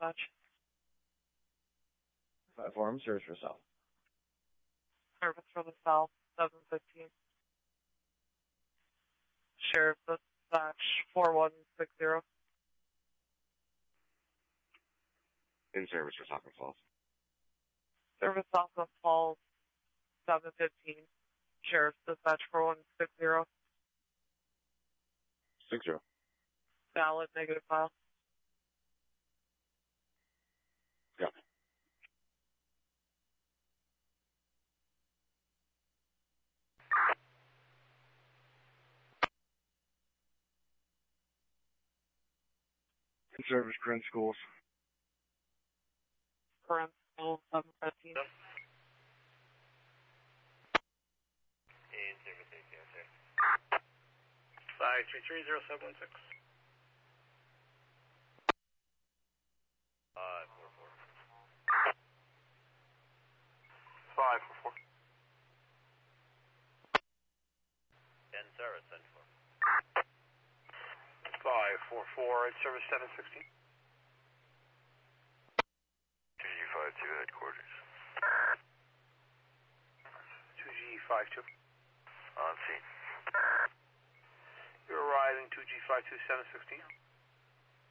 dispatch. Platform, service for South. Service for the South, 715. Sheriff dispatch 4160. In service for South Falls. Service South Falls, 715. Sheriff dispatch 4160. 60. Valid negative file. Yeah. In service, Corinth Schools. Corinth Schools, 715. In service, ATS, sir. 5330716. 544. 544. 10 service, 10-4. 544, in service 716. 2G52 headquarters. 2G52. On scene. You're arriving 2G52 716.